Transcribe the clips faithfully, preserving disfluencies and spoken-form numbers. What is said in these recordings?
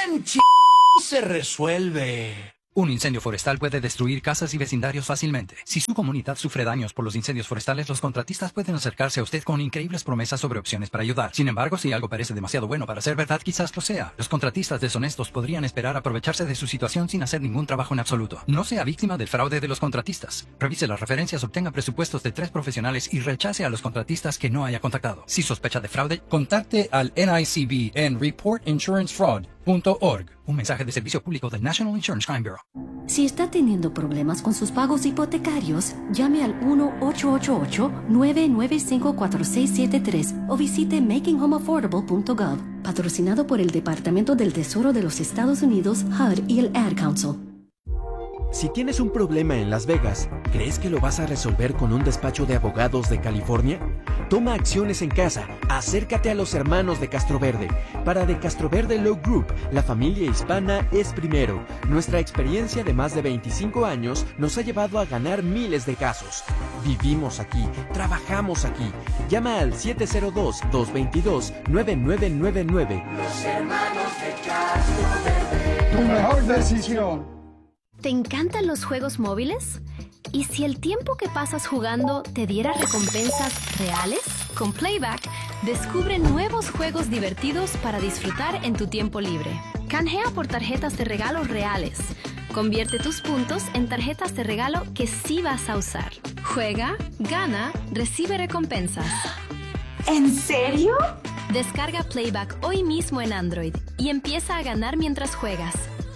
En ch... se resuelve. Un incendio forestal puede destruir casas y vecindarios fácilmente. Si su comunidad sufre daños por los incendios forestales, los contratistas pueden acercarse a usted con increíbles promesas sobre opciones para ayudar. Sin embargo, si algo parece demasiado bueno para ser verdad, quizás lo sea. Los contratistas deshonestos podrían esperar aprovecharse de su situación sin hacer ningún trabajo en absoluto. No sea víctima del fraude de los contratistas. Revise las referencias, obtenga presupuestos de tres profesionales y rechace a los contratistas que no haya contactado. Si sospecha de fraude, contacte al N I C B en report insurance fraud punto org. Un mensaje de servicio público del National Insurance Crime Bureau. Si está teniendo problemas con sus pagos hipotecarios, llame al uno ocho ocho ocho, nueve nueve cinco, cuatro seis siete tres o visite making home affordable punto gov. Patrocinado por el Departamento del Tesoro de los Estados Unidos, H U D y el Ad Council. Si tienes un problema en Las Vegas, ¿crees que lo vas a resolver con un despacho de abogados de California? Toma acciones en casa, acércate a los hermanos de Castroverde. Para De Castroverde Law Group, la familia hispana es primero. Nuestra experiencia de más de veinticinco años nos ha llevado a ganar miles de casos. Vivimos aquí, trabajamos aquí. Llama al siete cero dos, dos dos dos, nueve nueve nueve nueve. Los hermanos de Castroverde. Tu mejor decisión. ¿Te encantan los juegos móviles? ¿Y si el tiempo que pasas jugando te diera recompensas reales? Con Playback, descubre nuevos juegos divertidos para disfrutar en tu tiempo libre. Canjea por tarjetas de regalo reales. Convierte tus puntos en tarjetas de regalo que sí vas a usar. Juega, gana, recibe recompensas. ¿En serio? Descarga Playback hoy mismo en Android y empieza a ganar mientras juegas.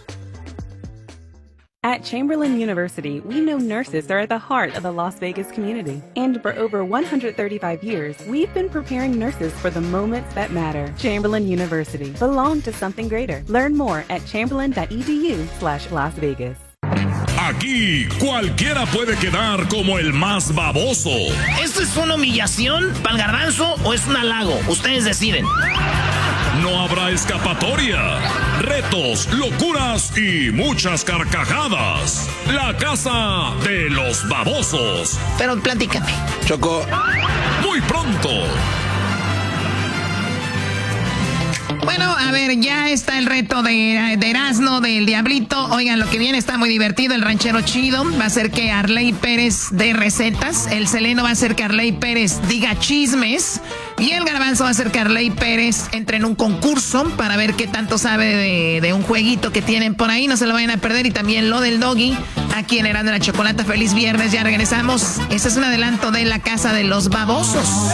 At Chamberlain University, we know nurses are at the heart of the Las Vegas community. And for over one hundred thirty-five years, we've been preparing nurses for the moments that matter. Chamberlain University. Belong to something greater. Learn more at chamberlain.edu slash Las Vegas. Aquí, cualquiera puede quedar como el más baboso. ¿Esto es una humillación para el garbanzo o es un halago? Ustedes deciden. No habrá escapatoria. Retos, locuras y muchas carcajadas. La casa de los babosos. Pero platícame. Choco. Muy pronto. Bueno, a ver, ya está el reto de, de Erasmo, del Diablito. Oigan, lo que viene está muy divertido. El ranchero chido va a hacer que Arley Pérez dé recetas. El Seleno va a hacer que Arley Pérez diga chismes. Y el Garbanzo va a hacer que Arley Pérez entre en un concurso para ver qué tanto sabe de, de un jueguito que tienen por ahí. No se lo vayan a perder. Y también lo del Doggy, aquí en Erasmo de la Chocolata. Feliz viernes, ya regresamos. Este es un adelanto de La Casa de los Babosos.